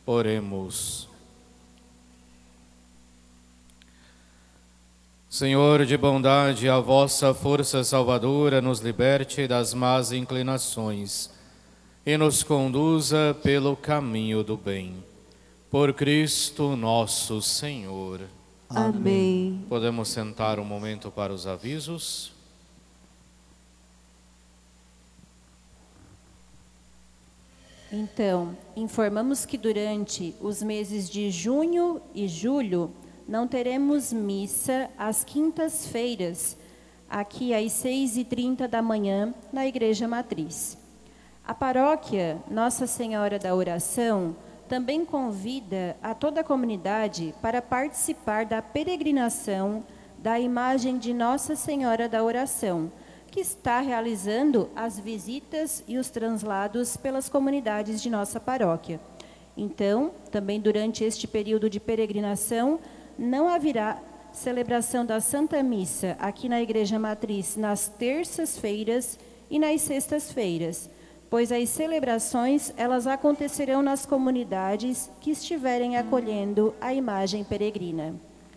Oremos. Senhor de bondade, a vossa força salvadora nos liberte das más inclinações e nos conduza pelo caminho do bem. Por Cristo nosso Senhor. Amém. Podemos sentar um momento para os avisos. Então, informamos que durante os meses de junho e julho não teremos missa às quintas-feiras, aqui às 6h30 da manhã, na Igreja Matriz. A paróquia Nossa Senhora da Oração também convida a toda a comunidade para participar da peregrinação da imagem de Nossa Senhora da Oração, que está realizando as visitas e os translados pelas comunidades de nossa paróquia. Então, também durante este período de peregrinação, não haverá celebração da Santa Missa aqui na Igreja Matriz nas terças-feiras e nas sextas-feiras, pois as celebrações elas acontecerão nas comunidades que estiverem acolhendo a imagem peregrina.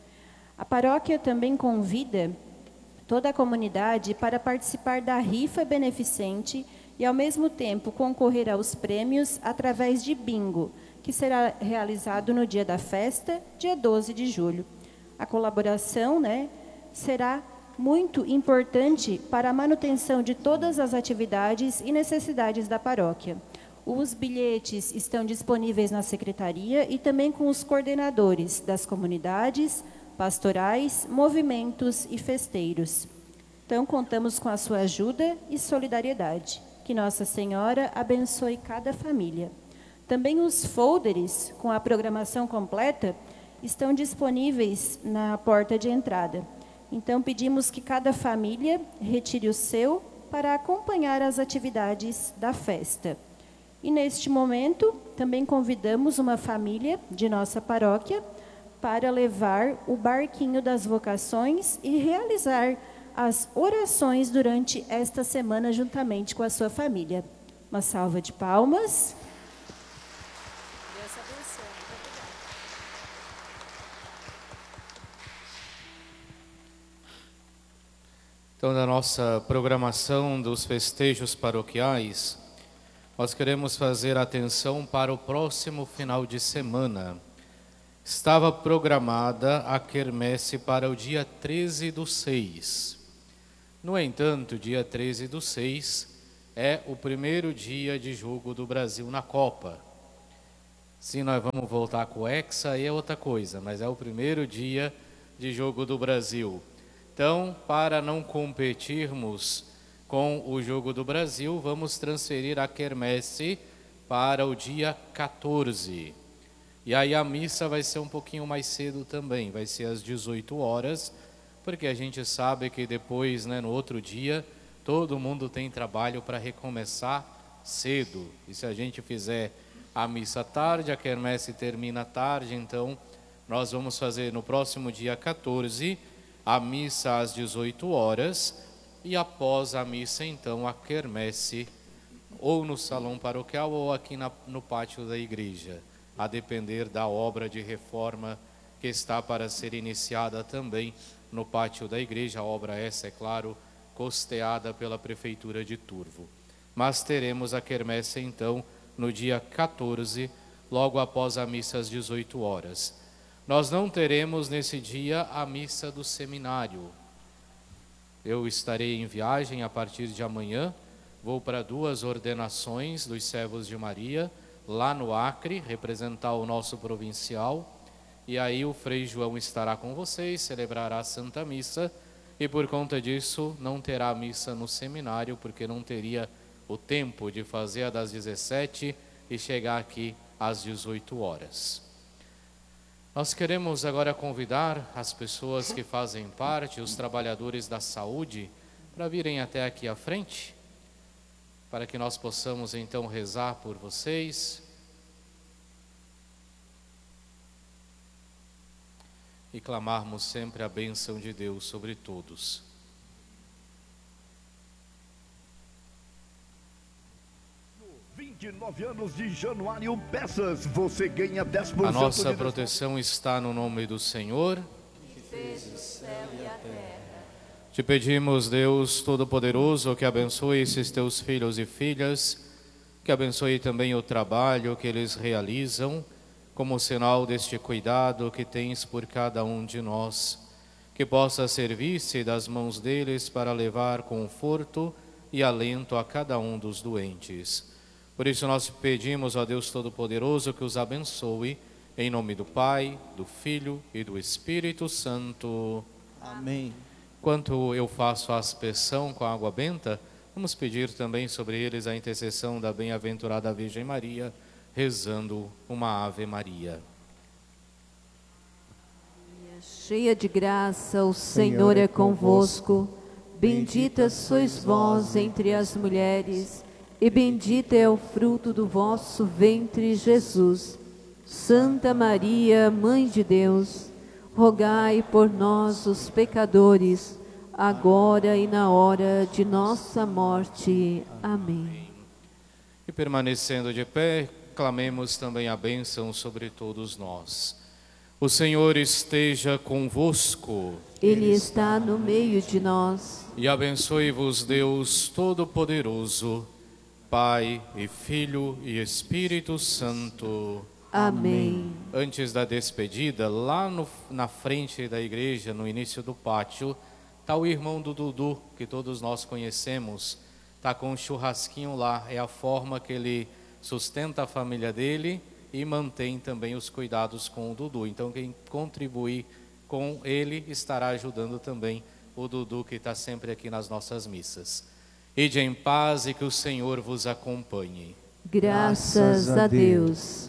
A paróquia também convida toda a comunidade para participar da rifa beneficente e, ao mesmo tempo, concorrer aos prêmios através de bingo, que será realizado no dia da festa, dia 12 de julho. A colaboração, será muito importante para a manutenção de todas as atividades e necessidades da paróquia. Os bilhetes estão disponíveis na secretaria e também com os coordenadores das comunidades, pastorais, movimentos e festeiros. Então, contamos com a sua ajuda e solidariedade. Que Nossa Senhora abençoe cada família. Também os folders com a programação completa estão disponíveis na porta de entrada. Então, pedimos que cada família retire o seu para acompanhar as atividades da festa. E, neste momento, também convidamos uma família de nossa paróquia para levar o barquinho das vocações e realizar as orações durante esta semana juntamente com a sua família. Uma salva de palmas. Deus abençoe. Então, na nossa programação dos festejos paroquiais, nós queremos fazer atenção para o próximo final de semana. Estava programada a quermesse para o dia 13/6. No entanto, dia 13/6 é o primeiro dia de jogo do Brasil na Copa. Se nós vamos voltar com o Hexa, aí é outra coisa, mas é o primeiro dia de jogo do Brasil. Então, para não competirmos com o jogo do Brasil, vamos transferir a quermesse para o dia 14. E aí a missa vai ser um pouquinho mais cedo também, vai ser às 18 horas, porque a gente sabe que depois, no outro dia, todo mundo tem trabalho para recomeçar cedo. E se a gente fizer a missa tarde, a quermesse termina tarde, então nós vamos fazer no próximo dia 14 a missa às 18 horas e após a missa, então, a quermesse ou no salão paroquial ou aqui no pátio da igreja, a depender da obra de reforma que está para ser iniciada também no pátio da igreja. A obra essa, é claro, costeada pela Prefeitura de Turvo. Mas teremos a quermesse, então, no dia 14, logo após a missa às 18 horas. Nós não teremos nesse dia a missa do seminário. Eu estarei em viagem a partir de amanhã, vou para 2 ordenações dos servos de Maria, lá no Acre, representar o nosso provincial, e aí o Frei João estará com vocês, celebrará a Santa Missa, e por conta disso não terá missa no seminário, porque não teria o tempo de fazer a das 17 e chegar aqui às 18 horas. Nós queremos agora convidar as pessoas que fazem parte, os trabalhadores da saúde, para virem até aqui à frente, para que nós possamos então rezar por vocês e clamarmos sempre a bênção de Deus sobre todos. No 20 29 anos de Januário Peças, você ganha 10% A nossa de proteção está no nome do Senhor, Que fez o céu e a terra. Te pedimos, Deus Todo-Poderoso, que abençoe esses teus filhos e filhas, que abençoe também o trabalho que eles realizam, como sinal deste cuidado que tens por cada um de nós, que possa servir-se das mãos deles para levar conforto e alento a cada um dos doentes. Por isso nós pedimos a Deus Todo-Poderoso que os abençoe, em nome do Pai, do Filho e do Espírito Santo. Amém. Enquanto eu faço a aspersão com a água benta, vamos pedir também sobre eles a intercessão da bem-aventurada Virgem Maria, rezando uma Ave Maria. Cheia de graça, o Senhor é convosco. Bendita sois vós entre as mulheres, e bendito é o fruto do vosso ventre, Jesus. Santa Maria, Mãe de Deus, rogai por nós, os pecadores, agora e na hora de nossa morte. Amém. E permanecendo de pé, clamemos também a bênção sobre todos nós. O Senhor esteja convosco. Ele está no meio de nós. E abençoe-vos Deus Todo-Poderoso, Pai e Filho e Espírito Santo. Amém. Antes da despedida, lá na frente da igreja, no início do pátio, está o irmão do Dudu, que todos nós conhecemos. Está com um churrasquinho lá, é a forma que ele sustenta a família dele e mantém também os cuidados com o Dudu. Então quem contribuir com ele estará ajudando também o Dudu, que está sempre aqui nas nossas missas. Ide em paz e que o Senhor vos acompanhe. Graças a Deus.